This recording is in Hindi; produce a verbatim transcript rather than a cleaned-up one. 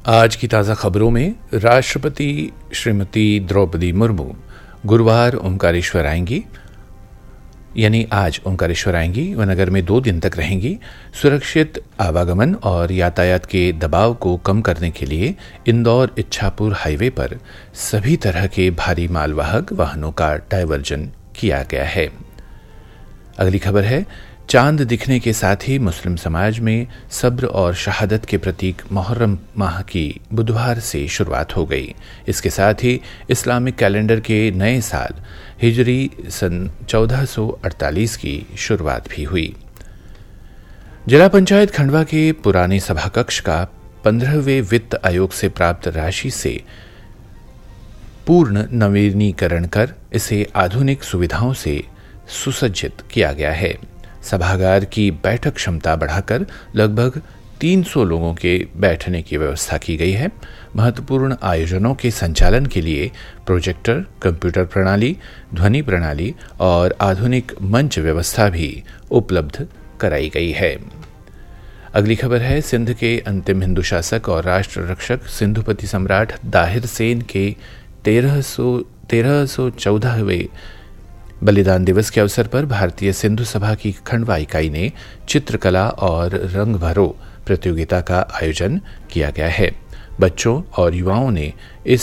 आज की ताज़ा खबरों में राष्ट्रपति श्रीमती द्रौपदी मुर्मू गुरुवार ओंकारेश्वर आएंगी, यानी आज ओंकारेश्वर आएंगी व नगर में दो दिन तक रहेंगी। सुरक्षित आवागमन और यातायात के दबाव को कम करने के लिए इंदौर इच्छापुर हाईवे पर सभी तरह के भारी मालवाहक वाहनों का डायवर्जन किया गया है। अगली खबर है, चांद दिखने के साथ ही मुस्लिम समाज में सब्र और शहादत के प्रतीक मुहर्रम माह की बुधवार से शुरुआत हो गई। इसके साथ ही इस्लामिक कैलेंडर के नए साल हिजरी सन चौदह सौ अड़तालीस की शुरुआत भी हुई। जिला पंचायत खंडवा के पुराने सभाकक्ष का पंद्रहवें वित्त आयोग से प्राप्त राशि से पूर्ण नवीनीकरण कर इसे आधुनिक सुविधाओं से सुसज्जित किया गया है। सभागार की बैठक क्षमता बढ़ाकर लगभग तीन सौ लोगों के बैठने की व्यवस्था की गई है। महत्वपूर्ण आयोजनों के संचालन के लिए प्रोजेक्टर, कंप्यूटर प्रणाली, ध्वनि प्रणाली और आधुनिक मंच व्यवस्था भी उपलब्ध कराई गई है। अगली खबर है, सिंध के अंतिम हिंदू शासक और राष्ट्र रक्षक सिंधुपति सम्राट दाहिर सेन के तेरह सौ तेरह सौ चौदहवें बलिदान दिवस के अवसर पर भारतीय सिंधु सभा की खंडवा इकाई ने चित्रकला और रंग भरो प्रतियोगिता का आयोजन किया गया है। बच्चों और युवाओं ने इस